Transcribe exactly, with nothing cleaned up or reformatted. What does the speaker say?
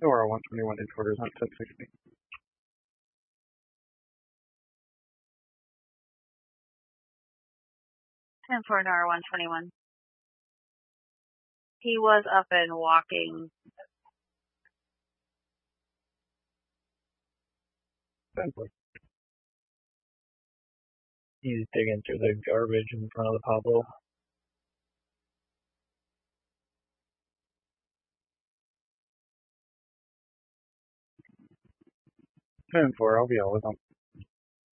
Or one twenty-one inch orders on ten sixty. ten four an hour, one twenty-one. He was up and walking. ten four. He's digging through the garbage in front of the Pablo. ten four, I'll be all with him.